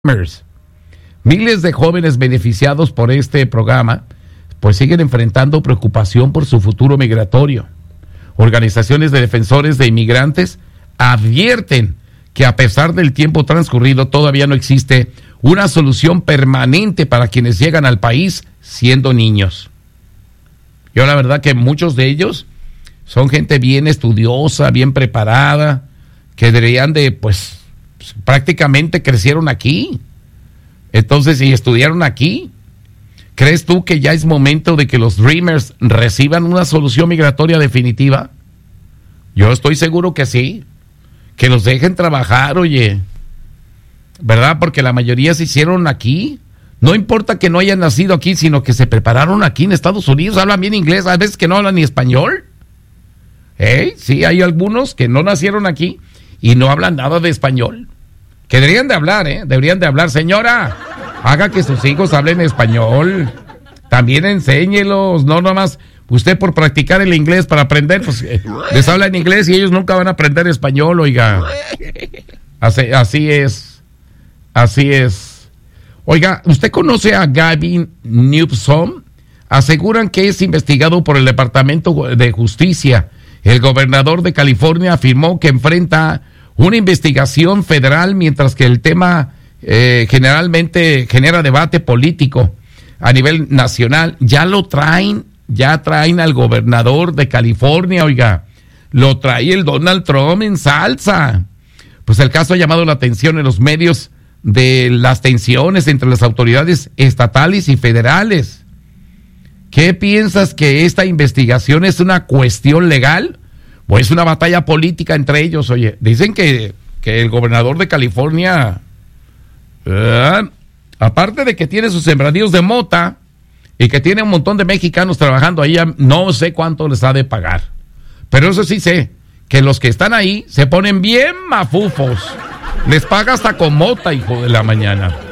Miles de jóvenes beneficiados por este programa pues siguen enfrentando preocupación por su futuro migratorio. Organizaciones de defensores de inmigrantes advierten que a pesar del tiempo transcurrido todavía no existe una solución permanente para quienes llegan al país siendo niños. Yo la verdad que muchos de ellos son gente bien estudiosa, bien preparada, que deberían de pues prácticamente crecieron aquí. Entonces, si estudiaron aquí, ¿crees tú que ya es momento de que los Dreamers reciban una solución migratoria definitiva? Yo estoy seguro que sí. Que los dejen trabajar, oye. ¿Verdad? Porque la mayoría se hicieron aquí. No importa que no hayan nacido aquí, sino que se prepararon aquí en Estados Unidos. Hablan bien inglés, a veces que no hablan ni español. Sí, hay algunos que no nacieron aquí y no hablan nada de español. Que deberían de hablar, deberían de hablar. Señora, haga que sus hijos hablen español. También enséñelos, no nomás usted por practicar el inglés para aprender, pues les habla en inglés y ellos nunca van a aprender español, oiga. Así es. Oiga, ¿usted conoce a Gavin Newsom? Aseguran que es investigado por el Departamento de Justicia. El gobernador de California afirmó que enfrenta una investigación federal, mientras que el tema generalmente genera debate político a nivel nacional. Ya traen al gobernador de California, oiga, lo trae el Donald Trump en salsa. Pues el caso ha llamado la atención en los medios de las tensiones entre las autoridades estatales y federales. ¿Qué piensas, que esta investigación es una cuestión legal o es una batalla política entre ellos? Oye, dicen que el gobernador de California, aparte de que tiene sus sembradíos de mota y que tiene un montón de mexicanos trabajando ahí, no sé cuánto les ha de pagar. Pero eso sí sé, que los que están ahí se ponen bien mafufos. Les paga hasta con mota, hijo de la mañana.